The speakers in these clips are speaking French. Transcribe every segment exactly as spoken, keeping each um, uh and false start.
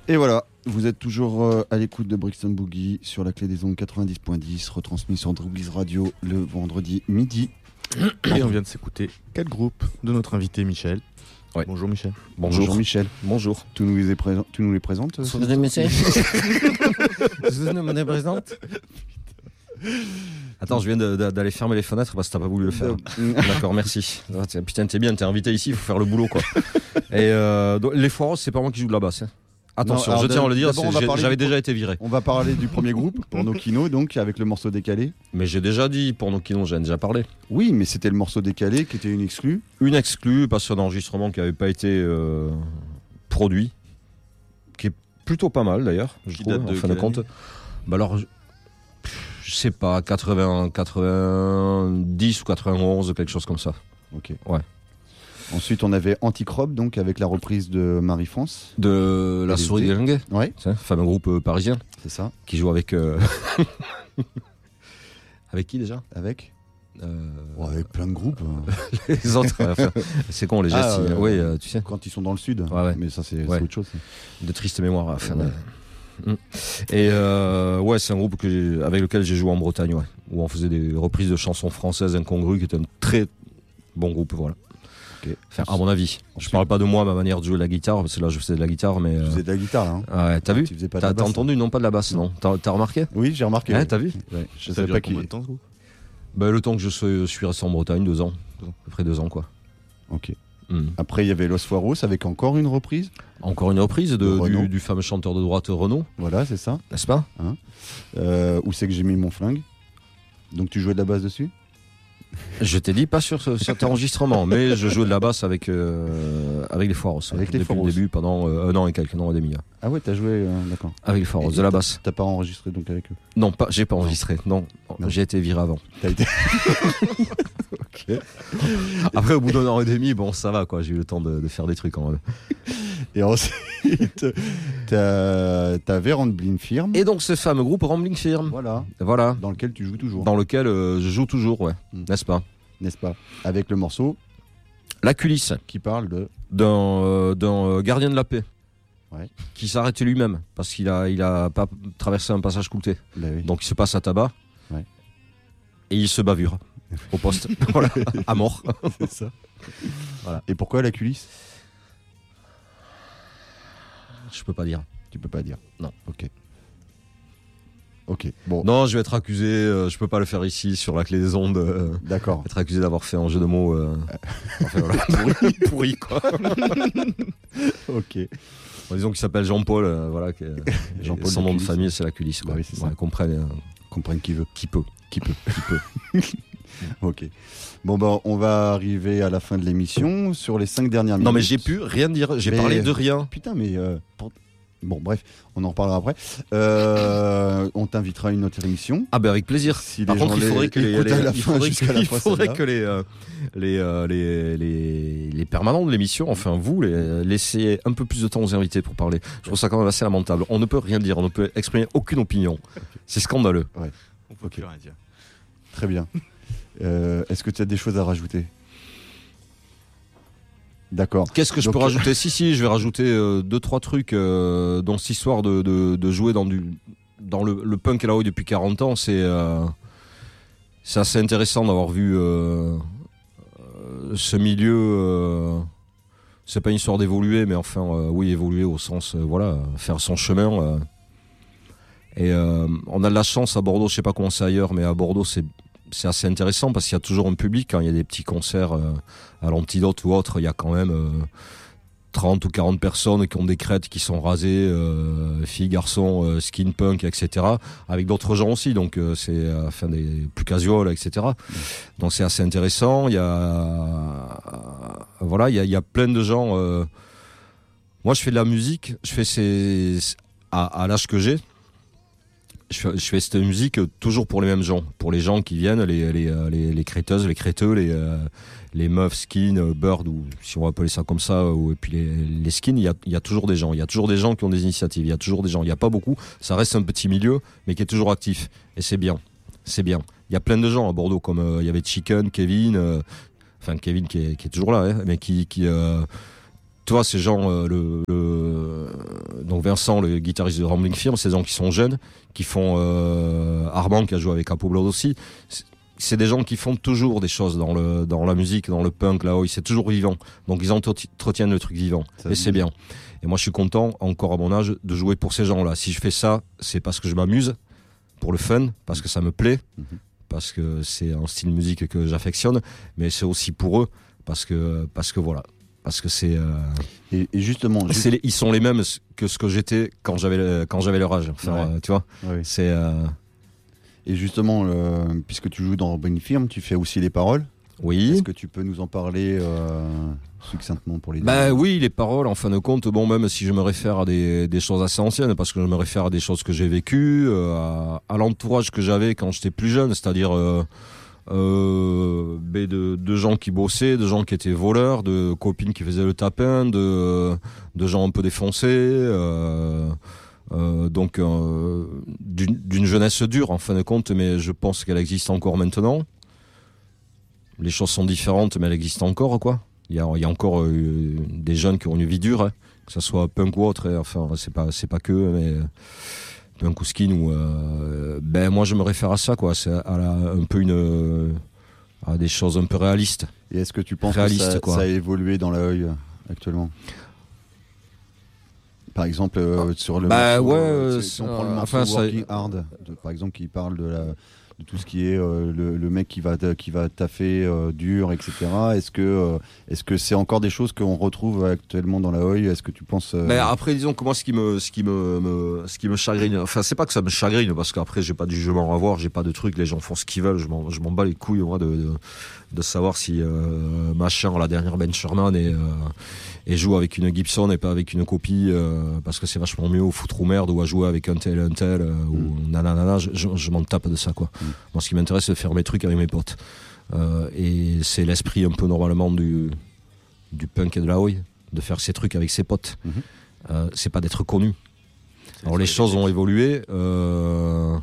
Et voilà, vous êtes toujours euh, à l'écoute de Brixton Boogie sur la clé des ondes quatre-vingt-dix point dix, retransmis sur Drooglies Radio le vendredi midi. Et on vient de s'écouter quatre groupes de notre invité Michel. Ouais. Bonjour Michel. Bonjour, Bonjour Michel. Bonjour. Tu nous les, présent- tu nous les présentes euh, Bonjour Michel. Vous nous les présente. Attends, je viens de, de, d'aller fermer les fenêtres parce que t'as pas voulu le faire. D'accord, merci. Ah, t'es, putain, t'es bien, t'es invité ici, il faut faire le boulot, quoi. Et euh, donc, les Foiros, c'est pas moi qui joue de la basse. Hein. Attention, non, je tiens à le dire, j'avais déjà été viré. On va parler du premier groupe, Porno Kino, donc avec le morceau décalé. Mais j'ai déjà dit Porno Kino, j'en ai déjà parlé. Oui, mais c'était le morceau décalé qui était une exclue. Une exclue, parce qu'un enregistrement qui n'avait pas été euh, produit, qui est plutôt pas mal d'ailleurs, je qui trouve, date de en fin de compte. Bah alors, je, je sais pas, quatre-vingts, quatre-vingt-dix ou quatre-vingt-onze, quelque chose comme ça. Ok. Ouais. Ensuite, on avait Anticrope, donc avec la reprise de Marie-France. De La Souris des Langues. Ouais. C'est un fameux groupe euh, parisien. C'est ça. Qui joue avec. Euh... avec qui déjà? Avec euh... ouais, avec plein de groupes. Les autres. Enfin, c'est con, les gestes. Ah, euh, oui, euh, tu sais. Quand ils sont dans le sud. Ouais, ouais. Mais ça, c'est, ouais. c'est autre chose. De triste mémoire. Enfin, ouais. de... Et euh, ouais, c'est un groupe que j'ai... avec lequel j'ai joué en Bretagne, ouais, où on faisait des reprises de chansons françaises incongrues, qui était un très bon groupe, voilà. Okay. Enfin, à mon avis. Je parle pas de moi, ma manière de jouer de la guitare, parce que là je faisais de la guitare, mais. Tu faisais de la guitare, hein. Ah ouais, t'as vu? Tu faisais pas de t'as, la basse, t'as entendu, non, pas de la basse, non? T'as, t'as remarqué? Oui, j'ai remarqué. Hein, ouais. T'as vu? Ouais. Je ça savais pas qui. Combien de temps, ce groupe? Bah, le temps que je suis, suis resté en Bretagne, deux ans. À peu près deux ans, quoi. Ok. Mm. Après, il y avait Los Foiros avec encore une reprise. Encore une reprise de, de du, du fameux chanteur de droite Renaud. Voilà, c'est ça. N'est-ce pas? Hein euh, où c'est que j'ai mis mon flingue? Donc tu jouais de la basse dessus? Je t'ai dit pas sur cet enregistrement, mais je jouais de la basse avec, euh, avec les Foiros. Avec ouais, les depuis Foiros. le début, pendant euh, un an et quelques, un an et demi. Ah ouais, t'as joué, euh, d'accord. Avec les Foiros, Et de la t'as, basse. T'as pas enregistré donc avec eux? Non, pas, j'ai pas enregistré, non. non. J'ai été viré avant. T'as été... Ok. Après, au bout d'un an et demi, bon, ça va, quoi. J'ai eu le temps de, de faire des trucs quand même. Et ensuite, t'as, t'avais Rambling Firm. Et donc, ce fameux groupe Rambling Firm. Voilà. Voilà. Dans lequel tu joues toujours. Dans lequel euh, je joue toujours, ouais. Mm. N'est-ce pas? N'est-ce pas? Avec le morceau La Culisse. Qui parle de. D'un, euh, d'un euh, gardien de la paix. Ouais. Qui s'arrête lui-même. Parce qu'il a, il a pas traversé un passage clouté. Bah oui. Donc, il se passe à tabac. Ouais. Et il se bavure. Au poste. Voilà. À mort. C'est ça. Voilà. Et pourquoi la culisse? Je peux pas dire. Tu peux pas dire. Non. Ok. Ok. Bon. Non, je vais être accusé. Euh, je peux pas le faire ici sur la clé des ondes. Euh, D'accord. Être accusé d'avoir fait un jeu de mots. Euh, enfin, voilà, pourri, pourri, quoi. Ok. Bon, disons qu'il s'appelle Jean-Paul. Euh, voilà. Que, Jean-Paul son de nom de Culisse, famille, ouais. c'est la Culisse. Quoi. Bah oui, c'est ouais, ça. comprenne, euh, Comprenne qui veut. qui peut. Qui peut. Qui peut. Ok. Bon, bah, on va arriver à la fin de l'émission sur les cinq dernières minutes. Non, mais j'ai pu rien dire. J'ai Mais- parlé de rien. Putain, mais. euh, pour- Bon, bref, on en reparlera après. Euh, on t'invitera à une autre émission. Ah ben avec plaisir. Si Par les contre, gens il faudrait les que les, écoutent les- à la il fin faudrait, jusqu'à que, la il fin, faudrait celle-là. que les, euh, les, euh, les, les, les permanents de l'émission, enfin vous, les, laissez un peu plus de temps aux invités pour parler. Je trouve ça quand même assez lamentable. On ne peut rien dire, on ne peut exprimer aucune opinion. C'est scandaleux. On peut Ok. plus rien dire. Très bien. Euh, est-ce que tu as des choses à rajouter? D'accord. Qu'est-ce que je Donc, peux rajouter? Si, si, je vais rajouter euh, deux, trois trucs euh, dans cette histoire de, de, de jouer dans, du, dans le, le punk et la Oi depuis quarante ans. C'est, euh, c'est assez intéressant d'avoir vu euh, euh, ce milieu. Euh, c'est pas une histoire d'évoluer, mais enfin, euh, oui, évoluer au sens, euh, voilà, faire son chemin. Euh. Et euh, on a de la chance à Bordeaux, je sais pas comment c'est ailleurs, mais à Bordeaux, c'est. C'est assez intéressant parce qu'il y a toujours un public. Quand il y a des petits concerts euh, à l'Antidote ou autre, il y a quand même euh, trente ou quarante personnes qui ont des crêtes qui sont rasées, euh, filles, garçons, euh, skin punk, et cetera. Avec d'autres gens aussi, donc euh, c'est euh, enfin des plus casual, et cetera. Donc c'est assez intéressant. Il y a euh, voilà, il y a, il y a plein de gens. Euh, moi, je fais de la musique. Je fais ces à, à l'âge que j'ai. Je fais, je fais cette musique toujours pour les mêmes gens, pour les gens qui viennent, les les les, les créteuses, les créteux, les euh, les meufs skin, euh, bird ou si on va appeler ça comme ça, ou et puis les les skins, il y a il y a toujours des gens, il y a toujours des gens qui ont des initiatives, il y a toujours des gens, il y a pas beaucoup, ça reste un petit milieu, mais qui est toujours actif et c'est bien, c'est bien. Il y a plein de gens à Bordeaux comme euh, il y avait Chicken, Kevin, euh, enfin Kevin qui est qui est toujours là, hein, mais qui qui euh, tu vois, ces gens, euh, le, le donc donc Vincent, le guitariste de Rambling Firm, c'est des gens qui sont jeunes, qui font euh, Armand qui a joué avec Capo Blood aussi. C'est, c'est des gens qui font toujours des choses dans le dans la musique, dans le punk, là, c'est toujours vivant. Donc ils entretiennent le truc vivant ça et c'est bien. Et moi je suis content, encore à mon âge, de jouer pour ces gens-là. Si je fais ça, c'est parce que je m'amuse, pour le fun, parce que ça me plaît, mm-hmm. parce que c'est un style de musique que j'affectionne, mais c'est aussi pour eux, parce que parce que voilà. Parce que c'est euh, et, et justement c'est juste... les, ils sont les mêmes que ce que j'étais quand j'avais quand j'avais leur âge. Enfin, ouais. euh, tu vois, ouais. c'est euh... et justement euh, puisque tu joues dans Rambling Firm, tu fais aussi les paroles. Oui. Est-ce que tu peux nous en parler euh, succinctement pour les deux? Bah oui, les paroles, en fin de compte, bon, même si je me réfère à des, des choses assez anciennes, parce que je me réfère à des choses que j'ai vécues, euh, à, à l'entourage que j'avais quand j'étais plus jeune, c'est-à-dire euh, euh, de, de gens qui bossaient, de gens qui étaient voleurs, de copines qui faisaient le tapin, de, de gens un peu défoncés, euh, euh, donc euh, d'une, d'une jeunesse dure, en fin de compte, mais je pense qu'elle existe encore maintenant. Les choses sont différentes, mais elles existent encore, quoi. Il y a, il y a encore euh, des jeunes qui ont une vie dure, hein, que ce soit punk ou autre. Hein, enfin, c'est pas, c'est pas que, mais punk ou skin ou. Euh, ben moi, je me réfère à ça, quoi. C'est à la, un peu une, à des choses un peu réalistes. Et est-ce que tu penses réalistes, que ça, quoi. ça a évolué dans la Œil actuellement? Par exemple, euh, sur le. Bah morceau, ouais. euh, Euh, si on prend le morceau enfin, Working ça... Hard, de, par exemple, qui parle de la. De tout ce qui est euh, le, le mec qui va qui va taffer euh, dur, et cetera. Est-ce que euh, est-ce que c'est encore des choses qu'on retrouve actuellement dans la Oi? Est-ce que tu penses euh... Mais après, disons que moi, ce qui me ce qui me, me ce qui me chagrine, enfin c'est pas que ça me chagrine parce qu'après j'ai pas de jugement à avoir, j'ai pas de truc, les gens font ce qu'ils veulent, je m'en je m'en bats les couilles moi de de, de savoir si euh, machin la dernière Ben Sherman et euh, et joue avec une Gibson et pas avec une copie euh, parce que c'est vachement mieux au foutre ou merde ou à jouer avec un tel un tel euh, mm. ou nanana, je, je, je m'en tape de ça quoi. Mm. Moi ce qui m'intéresse c'est de faire mes trucs avec mes potes euh, et c'est l'esprit un peu normalement du du punk et de la oi, de faire ses trucs avec ses potes. Mm-hmm. Euh, c'est pas d'être connu. C'est alors les choses ont évolué euh...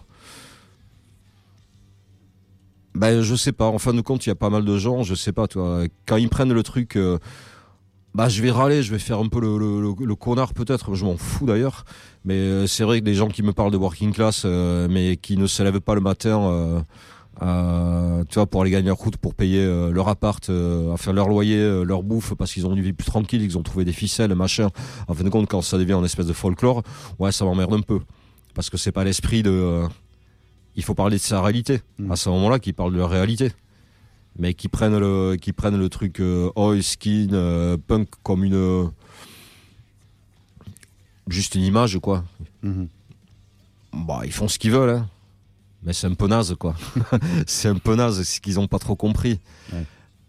ben je sais pas, en fin de compte il y a pas mal de gens, je sais pas toi, quand ils prennent le truc euh... bah je vais râler, je vais faire un peu le, le, le, le connard peut-être, je m'en fous d'ailleurs, mais euh, c'est vrai que des gens qui me parlent de working class euh, mais qui ne se lèvent pas le matin euh, euh, tu vois, pour aller gagner leur croûte, pour payer euh, leur appart, euh, faire leur loyer, euh, leur bouffe, parce qu'ils ont une vie plus tranquille, ils ont trouvé des ficelles, machin. En fin de compte, quand ça devient une espèce de folklore, ouais, ça m'emmerde un peu, parce que c'est pas l'esprit de. Euh, il faut parler de sa réalité. Mmh. À ce moment-là, qu'ils parlent de leur réalité, mais qui prennent le, qui prennent le truc euh, oi, skin, euh, punk comme une euh, juste une image, quoi. Mmh. Bah, ils font ce qu'ils veulent, hein. Mais c'est un peu naze, quoi. C'est un peu naze, c'est qu'ils n'ont pas trop compris. Ouais.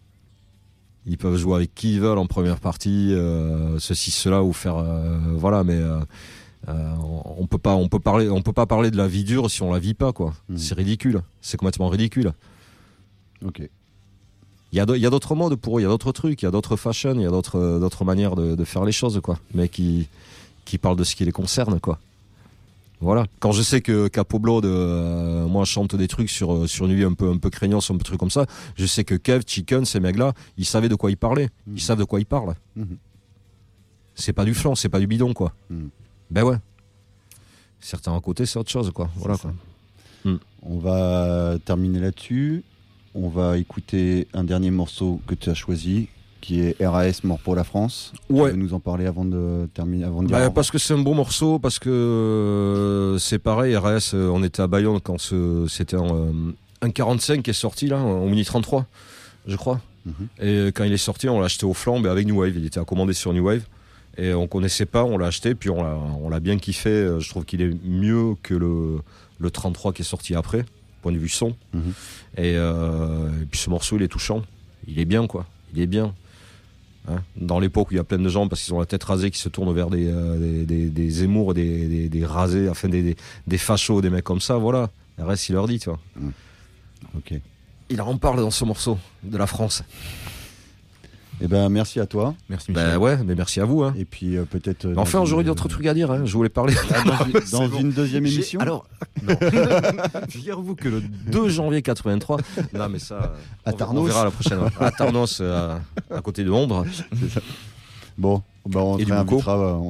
Ils peuvent jouer avec qui ils veulent en première partie, euh, ceci, cela, ou faire, euh, voilà. Mais euh, euh, on peut pas, on peut parler, on peut pas parler de la vie dure si on la vit pas, quoi. Mmh. C'est ridicule. C'est complètement ridicule. Ok. Il y a, il y a d'autres modes pour eux, il y a d'autres trucs, il y a d'autres fashions, il y a d'autres, d'autres manières de, de faire les choses, quoi. Mais qui, qui parlent de ce qui les concerne, quoi. Voilà. Quand je sais que Capo Blood, euh, moi, chante des trucs sur sur une vie un peu un peu craignant, sur un peu truc comme ça, je sais que Kev, Chicken, ces mecs-là, ils savaient de quoi ils parlaient. Mmh. Ils savent de quoi ils parlent. Mmh. C'est pas du flan, c'est pas du bidon, quoi. Mmh. Ben ouais. Certains à côté, c'est autre chose, quoi. Voilà, quoi. Mmh. On va terminer là-dessus. On va écouter un dernier morceau que tu as choisi, qui est R A S Mort pour la France. Ouais. Tu veux nous en parler avant de terminer, avant de dire. Bah, parce que c'est un bon morceau, parce que euh, c'est pareil. R A S, euh, on était à Bayonne quand ce, c'était un, euh, un quarante-cinq qui est sorti là, en Mini trente-trois, je crois. Mm-hmm. Et quand il est sorti, on l'a acheté au flambe avec New Wave. Il était à commander sur New Wave et on connaissait pas, on l'a acheté, puis on l'a, on l'a bien kiffé. Je trouve qu'il est mieux que le, le trente-trois qui est sorti après, point de vue son. Mm-hmm. Et, euh, et puis ce morceau, il est touchant. Il est bien, quoi. Il est bien. Hein, dans l'époque où il y a plein de gens parce qu'ils ont la tête rasée qui se tournent vers des, euh, des, des, des Zemmour, des, des, des rasés, enfin des, des, des fachos, des mecs comme ça, voilà. Le reste, il leur dit, tu vois. Mmh. Ok. Il en parle dans ce morceau de la France. Eh ben, merci à toi. Merci, Michel. Ben ouais, mais merci à vous. Hein. Et puis euh, peut-être. Euh, enfin, une... j'aurais d'autres trucs à dire. Hein. Je voulais parler. Ah, dans une, dans bon. une deuxième émission. J'ai... Alors, non. Figurez-vous que le deux janvier quatre-vingt-trois. Non, mais ça. À on, Tarnos. On verra la prochaine. À Tarnos, à, à côté de Londres. C'est ça. Bon, ben on te réinvitera.